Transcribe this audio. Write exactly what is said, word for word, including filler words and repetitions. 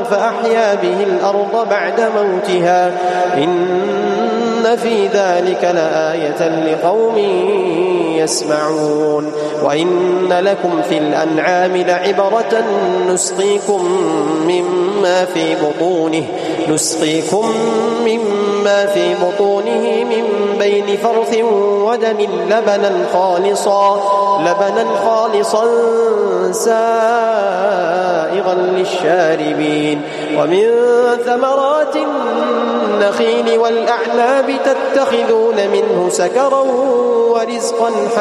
فأحيا به الأرض بعد موتها إن في ذلك لآية لقوم يسمعون وإن لكم في الأنعام لعبرة نسقيكم مما في بطونه نسقيكم مما في بطونه من بين فرث ودم لبنا خالصا لبنا خالصا سائغا للشاربين ومن ثمرات النخيل والأعناب تتخذون منه سكرا ورزقا